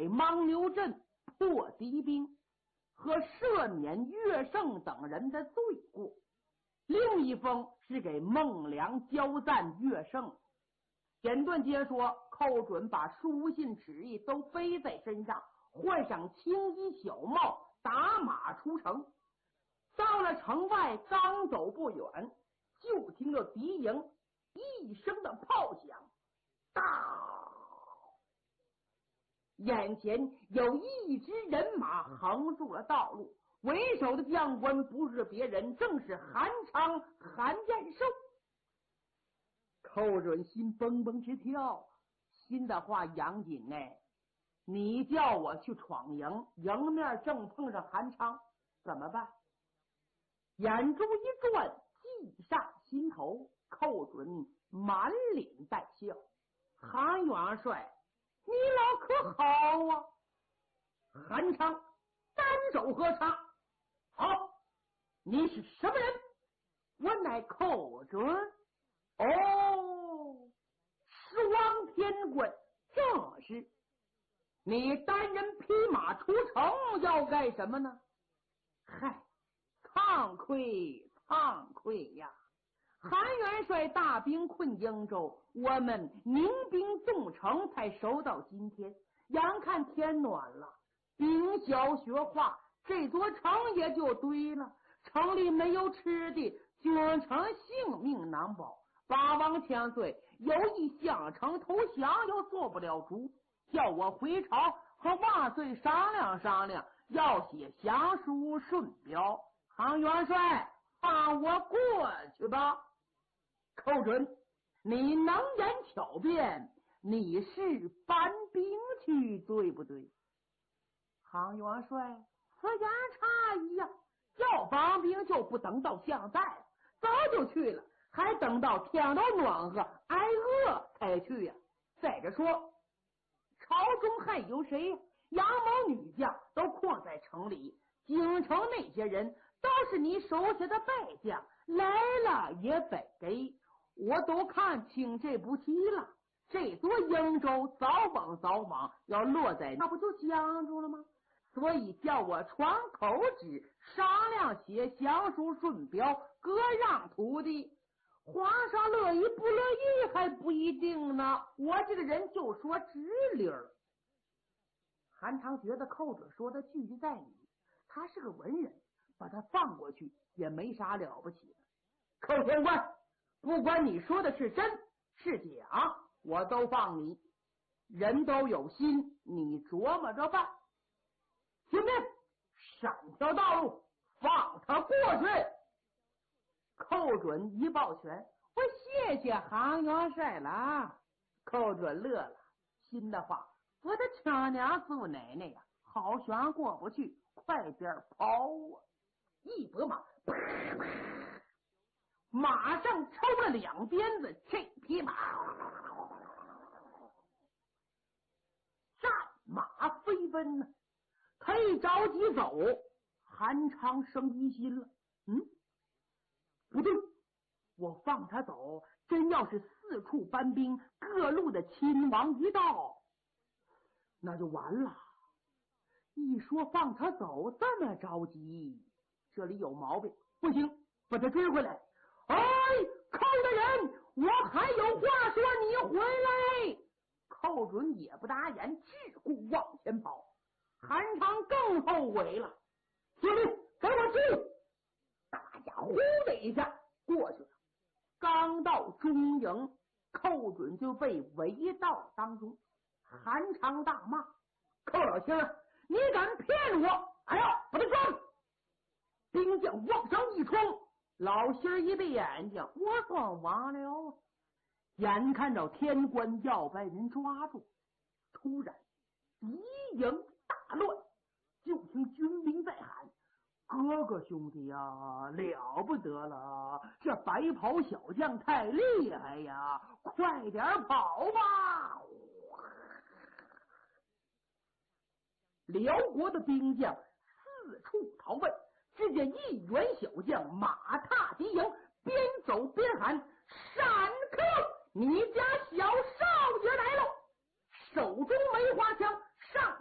牦牛阵破敌兵和赦免乐胜等人的罪过，另一封是给孟良交赞乐胜。简短截说，寇准把书信旨意都背在身上，换上青衣小帽，打马出城。到了城外，刚走不远，就听到敌营一声的炮响，大，眼前有一支人马横住了道路，为首的将官不是别人，正是韩昌、韩彦寿。寇准心蹦蹦直跳，心的话杨锦你叫我去闯营，迎面正碰上韩昌，怎么办？眼珠一转，计上心头，寇准满脸带笑。韩元帅，你老可好啊？韩昌单手合唱，好，你是什么人？我乃寇准。哦，双天棍，正是。你单人匹马出城要干什么呢？嗨，惭愧惭愧呀！韩元帅大兵困荆州，我们宁兵纵城才守到今天。眼看天暖了，兵小学化，这座城也就堆了。城里没有吃的，京城性命难保。八王千岁有意向城投降，又做不了主，叫我回朝和万岁商量商量，要写降书顺表。韩元帅，放我过去吧。寇准，你能言巧辩，你是搬兵去，对不对？韩元帅，此言差矣呀！要搬兵就不等到现在了，早就去了，还等到天都暖和挨饿才去呀。再者说，朝中还有谁？杨某女将都困在城里，京城那些人都是你手下的败将，来了也得给，我都看清这步棋了。这座英州早晚要落在那，不就僵住了吗？所以叫我传口旨，商量写降书顺表，割让土地。皇上乐意不乐意还不一定呢，我这个人就说直理儿。韩昌觉得寇准说的句句在理，他是个文人，把他放过去也没啥了不起的。寇天官，不管你说的是真是假，我都放你。人都有心，你琢磨着办。行兵，闪条道路，放他过去。寇准一抱拳，我谢谢韩元帅了。寇准乐了，心的话，我的亲娘祖奶奶呀，好悬过不去，快点跑啊！一拨马，马上抽了两鞭子，这匹马战马飞奔呢。他一着急走，韩昌生疑心了。不对，我放他走，真要是四处搬兵，各路的亲王一到，那就完了。一说放他走这么着急，这里有毛病，不行，把他追回来。哎，寇大人，我还有话说，你回来。寇准也不打眼，只顾往前跑。韩昌更后悔了，兄弟，给我去！大家呼的一下过去了。刚到中营，寇准就被围到当中。韩昌大骂：寇老兄，你敢骗我！哎呀，把他抓住！兵将往上一冲，老星一闭眼睛，我算完了。眼看着天官要被人抓住，突然敌营大乱，就听军兵在喊：哥哥兄弟呀，了不得了，这白袍小将太厉害呀，快点跑吧！辽国的兵将四处逃奔，只见一员小将马踏敌营，边走边喊：闪客，你家小少爷来了！手中梅花枪上